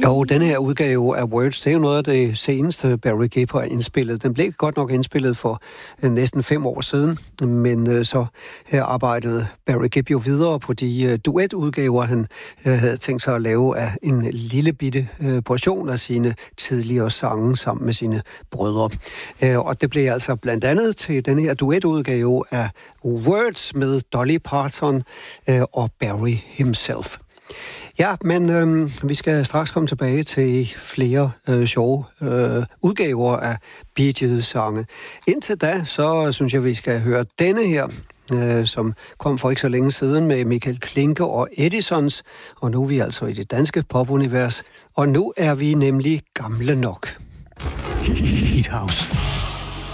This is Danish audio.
Jo, denne her udgave af Words, det er jo noget af det seneste Barry Gibb har indspillet. Den blev godt nok indspillet for næsten 5 år siden, men så arbejdede Barry Gibb jo videre på de duetudgaver, han havde tænkt sig at lave af en lille bitte portion af sine tidligere sange sammen med sine brødre. Og det blev altså blandt andet til denne her duetudgave af Words med Dolly Parton og Barry himself. Ja, men vi skal straks komme tilbage til flere sjove udgaver af Bee Gees-sange. Indtil da, så synes jeg, vi skal høre denne her, som kom for ikke så længe siden med Michael Klinke og Edisons. Og nu er vi altså i det danske popunivers, og nu er vi nemlig gamle nok. Heat House.